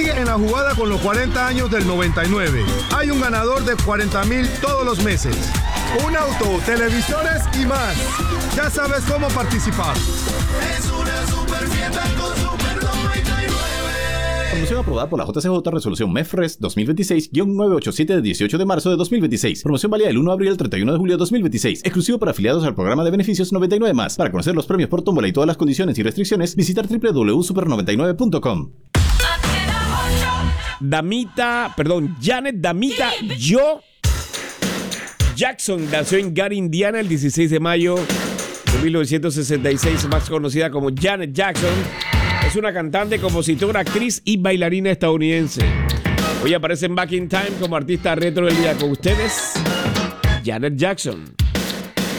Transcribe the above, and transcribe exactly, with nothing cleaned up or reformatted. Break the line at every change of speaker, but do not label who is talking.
Sigue en la jugada con los cuarenta años del noventa y nueve. Hay un ganador de cuarenta mil todos los meses. Un auto, televisores y más. Ya sabes cómo participar.
Es una super fiesta con Super noventa y nueve.
Promoción aprobada por la J C J Resolución MEFRES dos mil veintiséis guión novecientos ochenta y siete de dieciocho de marzo de dos mil veintiséis. Promoción válida del uno de abril al treinta y uno de julio de dos mil veintiséis. Exclusivo para afiliados al programa de beneficios noventa y nueve más. Para conocer los premios por tómbola y todas las condiciones y restricciones, visitar doble u doble u doble u punto super noventa y nueve punto com.
Damita, perdón, Janet Damita Yo Jackson nació en Gary, Indiana, el dieciséis de mayo de mil novecientos sesenta y seis, más conocida como Janet Jackson. Es una cantante, compositora, actriz y bailarina estadounidense. Hoy aparece en Back in Time como artista retro del día con ustedes, Janet Jackson.